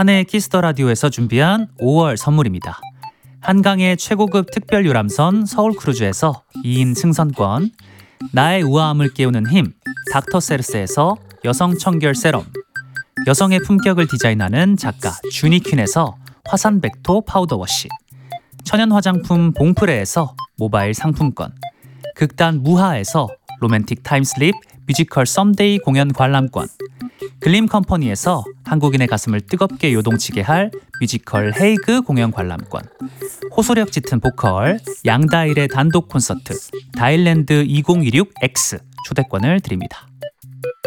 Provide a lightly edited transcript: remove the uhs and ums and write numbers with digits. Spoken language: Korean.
한해의 키스더라디오에서 준비한 5월 선물입니다. 한강의 최고급 특별 유람선 서울크루즈에서 2인 승선권, 나의 우아함을 깨우는 힘 닥터세르스에서 여성 청결 세럼, 여성의 품격을 디자인하는 작가 주니퀸에서 화산백토 파우더 워시, 천연 화장품 봉프레에서 모바일 상품권, 극단 무하에서 로맨틱 타임슬립 뮤지컬 썸데이 공연 관람권, 글림 컴퍼니에서 한국인의 가슴을 뜨겁게 요동치게 할 뮤지컬 헤이그 공연 관람권, 호소력 짙은 보컬 양다일의 단독 콘서트 다일랜드 2026X 초대권을 드립니다.